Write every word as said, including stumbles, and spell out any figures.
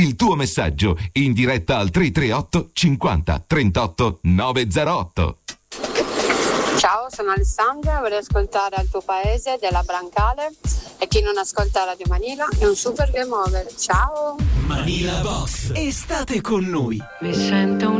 Il tuo messaggio in diretta al tre tre otto cinquanta trentotto novecentootto. Ciao, sono Alessandra, vorrei ascoltare Al tuo paese della Brancale, e chi non ascolta Radio Manila è un super game over. Ciao! Manila Box, estate con noi. Mi sento un